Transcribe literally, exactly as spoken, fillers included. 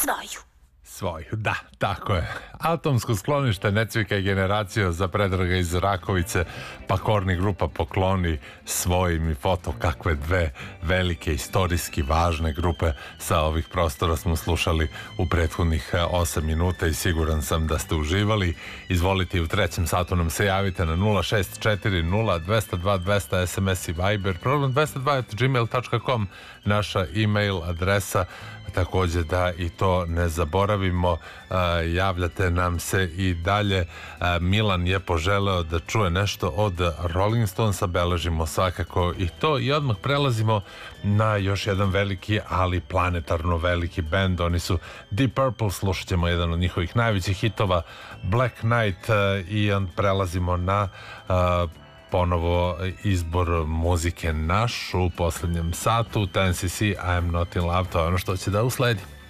svoju. Svoju, da, tako je. Atomsko sklonište Ne cvikaj generacija za Predraga iz Rakovice, pa Korni grupa pokloni svojim i foto kakve dve velike istorijski važne grupe sa ovih prostora smo slušali u prethodnih osam minuta i siguran sam da ste uživali. Izvolite i u trećem satu nam se javite na nula šest četiri nula dva nula dva dva nula nula S M S i Viber, program dvesta dva at gmail dot com, naša e-mail adresa. Takođe da i to ne zaboravimo, javljate nam se i dalje. Milan je poželeo da čuje nešto od Rolling Stonesa, beležimo svakako i to i odmah prelazimo na još jedan veliki, ali planetarno veliki bend. Oni su Deep Purple, slušat ćemo jedan od njihovih najvećih hitova Black Knight i onda prelazimo na ponovo izbor muzike naš u poslednjem satu. ten C C, I am not in love, to je ono što će da usledi.